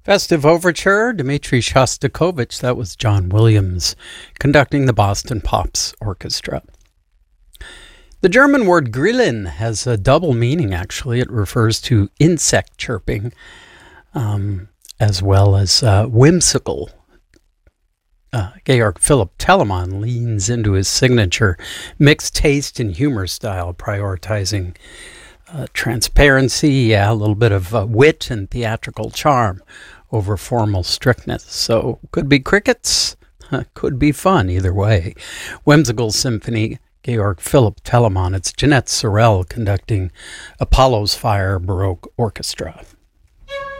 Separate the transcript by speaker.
Speaker 1: Festive Overture, Dmitri Shostakovich. That was John Williams conducting the Boston Pops Orchestra. The German word Grillen has a double meaning, actually. It refers to insect chirping, as well as whimsical. Georg Philipp Telemann leans into his signature mixed taste and humor style, prioritizing transparency, a little bit of wit and theatrical charm over formal strictness. So could be crickets, could be fun either way. Whimsical Symphony, Georg Philipp Telemann. It's Jeanette Sorel conducting Apollo's Fire Baroque Orchestra.